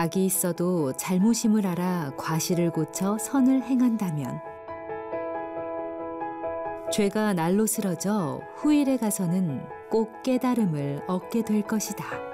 악이 있어도 잘못임을 알아 과실을 고쳐 선을 행한다면 죄가 날로 쓰러져 후일에 가서는 꼭 깨달음을 얻게 될 것이다.